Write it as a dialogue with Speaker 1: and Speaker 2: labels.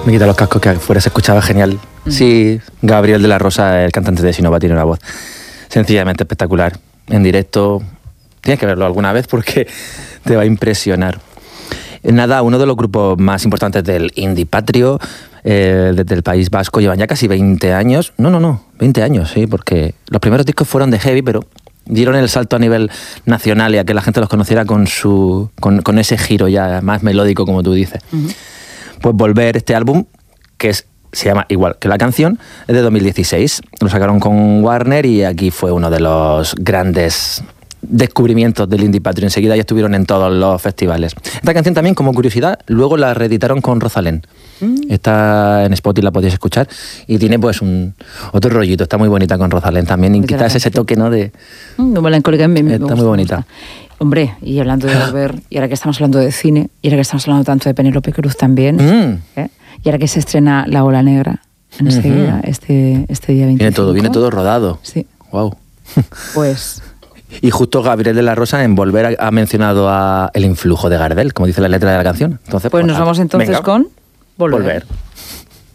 Speaker 1: Me quita los cascos, que afuera se escuchaba genial. Sí, Gabriel de la Rosa, el cantante de Sinova, tiene una voz sencillamente espectacular. En directo, tienes que verlo alguna vez porque te va a impresionar. Nada, uno de los grupos más importantes del indie patrio, desde el País Vasco, llevan ya casi 20 años. No, 20 años, sí, porque los primeros discos fueron de heavy, pero dieron el salto a nivel nacional y a que la gente los conociera con ese giro ya más melódico, como tú dices. Pues Volver, este álbum, que se llama igual que la canción, es de 2016. Lo sacaron con Warner y aquí fue uno de los grandes descubrimientos del indie patrio. Enseguida ya estuvieron en todos los festivales. Esta canción también, como curiosidad, luego la reeditaron con Rosalén. Está en Spotify, la podéis escuchar y tiene pues otro rollito. Está muy bonita con Rosalén también y quizás ese toque, ¿no? De
Speaker 2: melancólica.
Speaker 1: Está muy bonita.
Speaker 2: Hombre, y hablando de Volver, y ahora que estamos hablando de cine, y ahora que estamos hablando tanto de Penélope Cruz también, y ahora que se estrena La Ola Negra enseguida, este día 25.
Speaker 1: Viene todo rodado.
Speaker 2: Sí.
Speaker 1: Wow.
Speaker 2: Pues...
Speaker 1: Y justo Gabriel de la Rosa en Volver ha mencionado el influjo de Gardel, como dice la letra de la canción. Entonces,
Speaker 2: pues nos vamos entonces
Speaker 1: venga,
Speaker 2: con
Speaker 1: Volver.